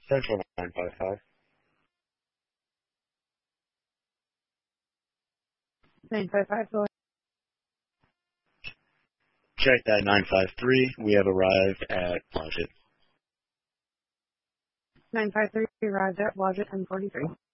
Central 955. 955, go ahead. Check that 953. We have arrived at Blodgett. 953 arrived at Blodgett 1043.